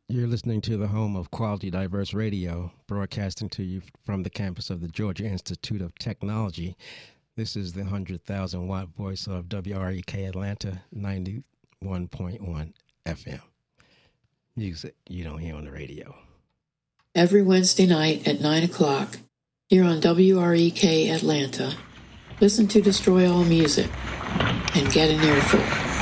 You're listening to the home of Quality Diverse Radio, broadcasting to you from the campus of the Georgia Institute of Technology. This is the 100,000 watt voice of WREK Atlanta 91.1 FM. Music you don't hear on the radio. Every Wednesday night at 9 o'clock, here on WREK Atlanta, listen to Destroy All Music and get an earful.